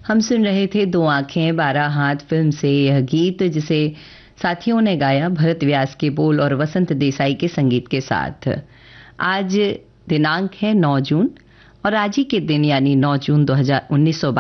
हम सुन रहे थे दो आंखें 12 हाथ फिल्म से यह गीत, जिसे साथियों ने गाया भरत व्यास के बोल और वसंत देसाई के संगीत के साथ। आज दिनांक है 9 जून और आज ही के दिन यानी 9 जून 2019